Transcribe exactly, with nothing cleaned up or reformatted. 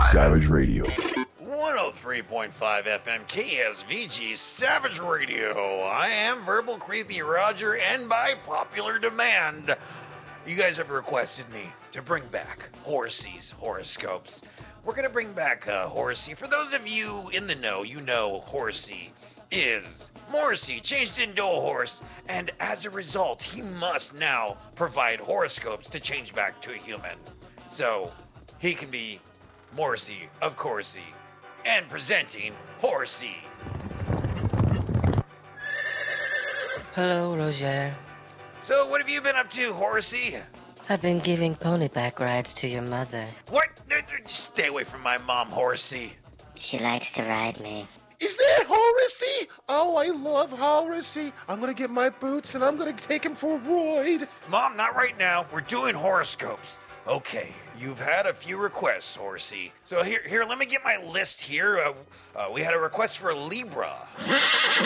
Savage Radio. one oh three point five F M K S V G Savage Radio. I am Verbal Creepy Roger, and by popular demand, you guys have requested me to bring back Horsey's horoscopes. We're going to bring back uh, Horsey. For those of you in the know, you know Horsey is Morrissey changed into a horse, and as a result, he must now provide horoscopes to change back to a human. So, he can be Morrissey of Coursey, and presenting Horsey. Hello, Roger. So, what have you been up to, Horsey? I've been giving ponyback rides to your mother. What? Stay away from my mom, Horsey. She likes to ride me. Is that Horsey? Oh, I love Horsey. I'm gonna get my boots and I'm gonna take him for a ride. Mom, not right now. We're doing horoscopes. Okay, you've had a few requests, Horsey. So here, here, let me get my list here. Uh, uh, we had a request for a Libra.